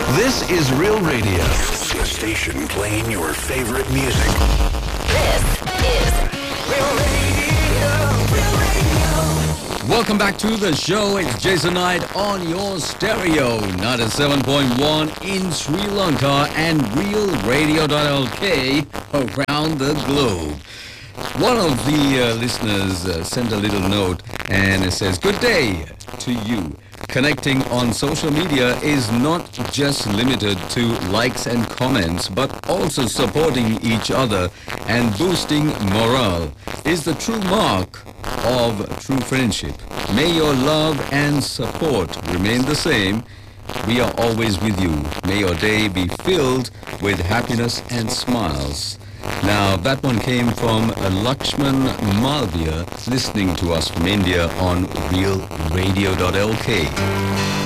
This is Real Radio. The station playing your favorite music. This is Real Radio. Real Radio. Welcome back to the show. It's Jason Knight on your stereo, 97.1 in Sri Lanka and realradio.lk around the globe. One of the listeners sent a little note and it says, "Good day to you. Connecting on social media is not just limited to likes and comments, but also supporting each other and boosting morale is the true mark of true friendship. May your love and support remain the same. We are always with you. May your day be filled with happiness and smiles." Now, that one came from Lakshman Malviya, listening to us from India on realradio.lk.